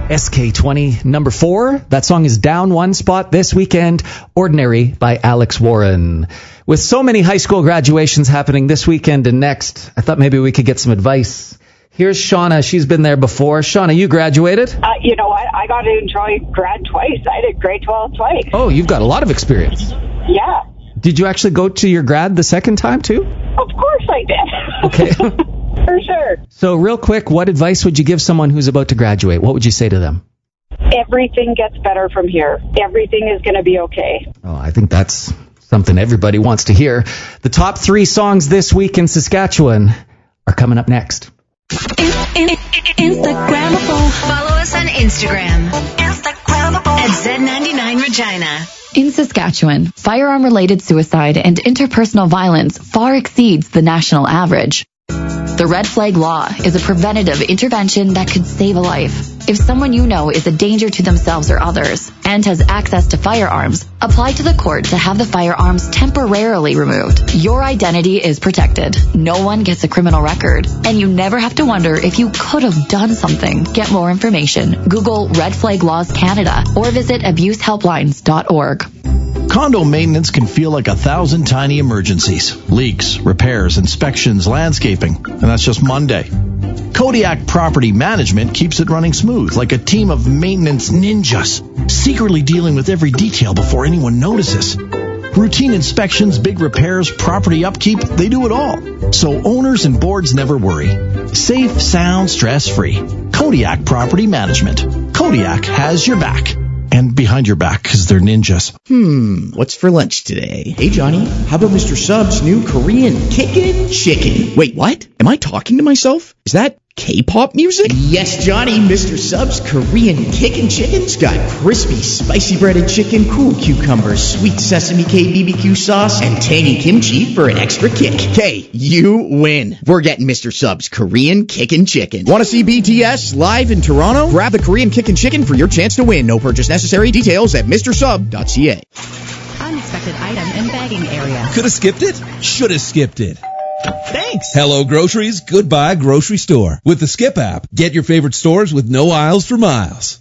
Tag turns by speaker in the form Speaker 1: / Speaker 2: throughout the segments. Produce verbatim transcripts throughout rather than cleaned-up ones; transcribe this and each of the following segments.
Speaker 1: S K twenty, number four. That song is down one spot this weekend. Ordinary by Alex Warren. With so many high school graduations happening this weekend and next, I thought maybe we could get some advice. Here's Shauna. She's been there before. Shauna, you graduated?
Speaker 2: Uh, you know what? I got to enjoy grad twice. I did grade twelve twice.
Speaker 1: Oh, you've got a lot of experience.
Speaker 2: Yeah.
Speaker 1: Did you actually go to your grad the second time, too?
Speaker 2: Of course I did.
Speaker 1: Okay.
Speaker 2: For sure.
Speaker 1: So real quick, what advice would you give someone who's about to graduate? What would you say to them?
Speaker 2: Everything gets better from here. Everything is going to be okay.
Speaker 1: Oh, I think that's something everybody wants to hear. The top three songs this week in Saskatchewan are coming up next.
Speaker 3: In, in, Instagrammable. Follow us on Instagram. Instagrammable. At Z ninety-nine Regina.
Speaker 4: In Saskatchewan, firearm-related suicide and interpersonal violence far exceeds the national average. The Red Flag Law is a preventative intervention that could save a life. If someone you know is a danger to themselves or others and has access to firearms, apply to the court to have the firearms temporarily removed. Your identity is protected. No one gets a criminal record, and you never have to wonder if you could have done something. Get more information. Google Red Flag Laws Canada or visit abuse helplines dot org.
Speaker 5: Condo maintenance can feel like a thousand tiny emergencies. Leaks, repairs, inspections, landscaping. And that's just Monday. Kodiak Property Management keeps it running smooth, like a team of maintenance ninjas, secretly dealing with every detail before anyone notices. Routine inspections, big repairs, property upkeep, they do it all. So owners and boards never worry. Safe, sound, stress-free. Kodiak Property Management. Kodiak has your back. And behind your back, because they're ninjas.
Speaker 6: Hmm, what's for lunch today? Hey, Johnny, how about Mister Sub's new Korean Kickin' Chicken? Wait, what? Am I talking to myself? Is that K-pop music? Yes, Johnny, Mister Sub's Korean Kickin' Chicken's got crispy, spicy breaded chicken, cool cucumbers, sweet sesame K B B Q sauce, and tangy kimchi for an extra kick. K, you win. We're getting Mister Sub's Korean Kickin' Chicken. Want to see B T S live in Toronto? Grab the Korean Kickin' Chicken for your chance to win. No purchase necessary. Details at mister sub dot c a.
Speaker 7: Unexpected item in bagging area.
Speaker 8: Could have skipped it? Should have skipped it. Thanks. Hello Groceries, goodbye grocery store. With the Skip app, get your favorite stores with no aisles for miles.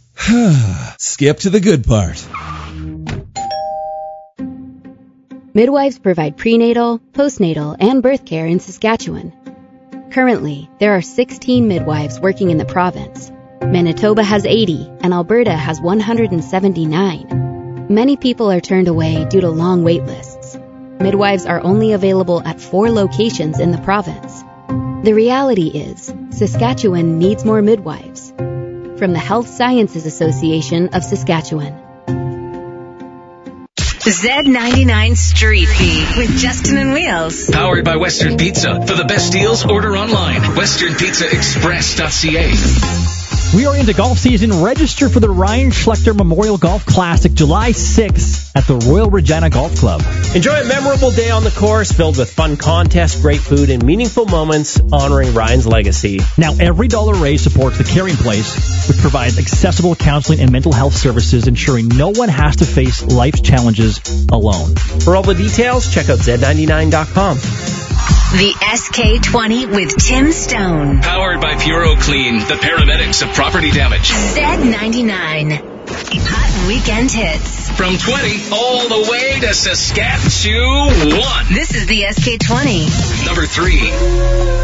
Speaker 8: Skip to the good part.
Speaker 9: Midwives provide prenatal, postnatal, and birth care in Saskatchewan. Currently, there are sixteen midwives working in the province. Manitoba has eighty, and Alberta has one hundred seventy-nine. Many people are turned away due to long wait lists. Midwives are only available at four locations in the province. The reality is, Saskatchewan needs more midwives. From the Health Sciences Association of Saskatchewan.
Speaker 3: Z ninety-nine Street Beat with Justin and Wheels.
Speaker 10: Powered by Western Pizza. For the best deals, order online. western pizza express dot c a.
Speaker 11: We are into golf season. Register for the Ryan Schlechter Memorial Golf Classic July sixth at the Royal Regina Golf Club.
Speaker 12: Enjoy a memorable day on the course filled with fun contests, great food, and meaningful moments honoring Ryan's legacy.
Speaker 11: Now, every dollar raised supports the Caring Place, which provides accessible counseling and mental health services, ensuring no one has to face life's challenges alone.
Speaker 12: For all the details, check out Z ninety-nine dot com.
Speaker 3: The S K twenty with Tim Stone.
Speaker 10: Powered by Puro Clean, the paramedics of property damage.
Speaker 3: Z ninety-nine. Hot weekend hits.
Speaker 10: From twenty all the way to Saskatchewan.
Speaker 3: This is the S K twenty.
Speaker 10: Number three.